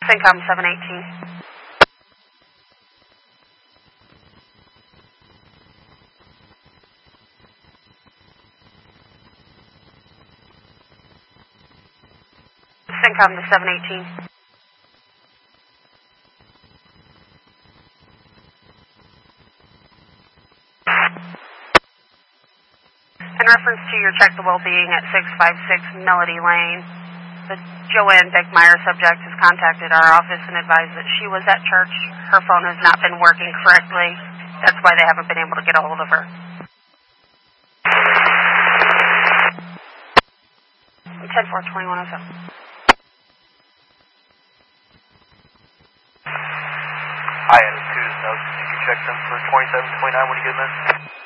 CENTCOM 718. CENTCOM to 718. In reference to your check the well-being at 656 Melody Lane, the Joanne Beckmeyer subject has contacted our office and advised that she was at church. Her phone has not been working correctly. That's why they haven't been able to get a hold of her. 10-4-2107. Hi, it's Tuesday. You can check them for 2729 when you get them in.